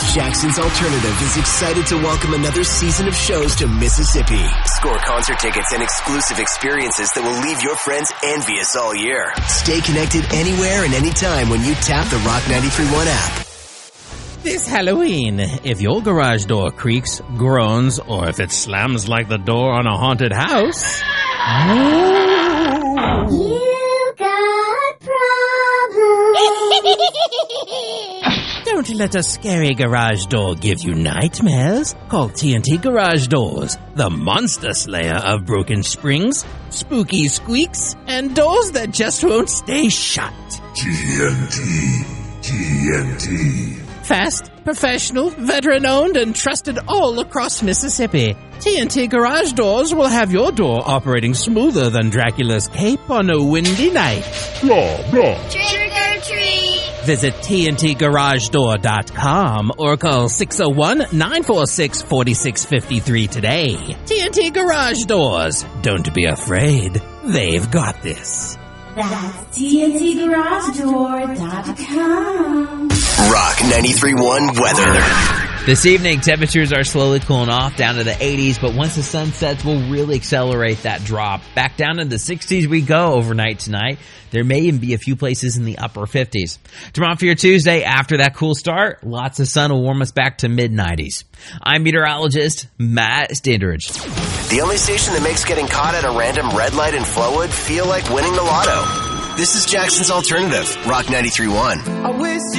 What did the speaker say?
Jackson's Alternative is excited to welcome another season of shows to Mississippi. Score concert tickets and exclusive experiences that will leave your friends envious all year. Stay connected anywhere and anytime when you tap the Rock 93.1 app. This Halloween, if your garage door creaks, groans, or if it slams like the door on a haunted house... You got problems. Don't let a scary garage door give you nightmares. Call TNT Garage Doors, the monster slayer of broken springs, spooky squeaks, and doors that just won't stay shut. TNT. Fast, professional, veteran-owned, and trusted all across Mississippi. TNT Garage Doors will have your door operating smoother than Dracula's cape on a windy night. Blah, blah. Trick or treat. Visit TNTGarageDoor.com or call 601-946-4653 today. TNT Garage Doors. Don't be afraid. They've got this. That's TNTGarageDoor.com. Rock 93.1 weather. This evening, temperatures are slowly cooling off down to the 80s, but once the sun sets, we'll really accelerate that drop. Back down to the 60s we go overnight tonight. There may even be a few places in the upper 50s. Tomorrow for your Tuesday, after that cool start, lots of sun will warm us back to mid-90s. I'm meteorologist Matt Standridge. The only station that makes getting caught at a random red light in Flowood feel like winning the lotto. This is Jackson's Alternative, Rock 93.1. I wish